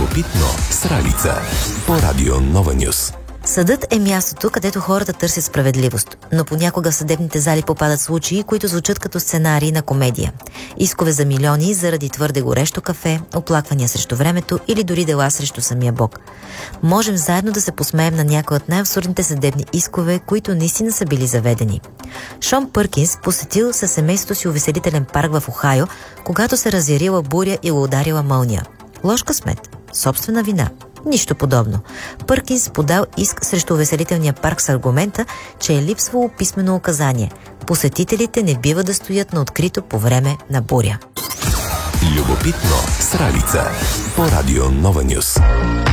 Любопитно с Ралица по Радио Нова Нюс. Съдът е мястото, където хората търсят справедливост, но понякога в съдебните зали попадат случаи, които звучат като сценарии на комедия. Искове за милиони заради твърде горещо кафе, оплаквания срещу времето или дори дела срещу самия Бог. Можем заедно да се посмеем на някои от най-абсурдните съдебни искове, които наистина са били заведени. Шон Пъркинс посетил със семейството си увеселителен парк в Охайо, когато се разярила буря и го ударила мълния. Лош късмет, собствена вина. Нищо подобно. Пъркинс подал иск срещу увеселителния парк с аргумента, че е липсвало писмено указание. Посетителите не бива да стоят на открито по време на буря. Любопитно с Ралица по Радио Нова Нюс.